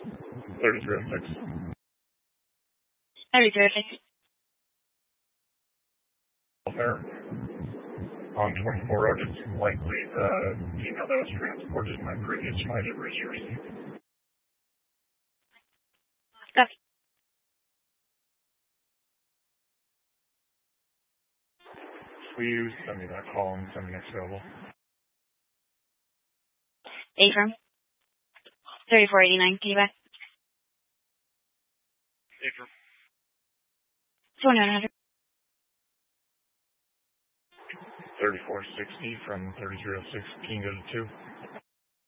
3306. 3306. There. On 24 Road, it's likely the email that was transported my previous flight at received. Copy. Will you send me that call and send me next available? Affirm. 3489, can you back? Affirm. 2900. 3460 from 3306, can you go to 2?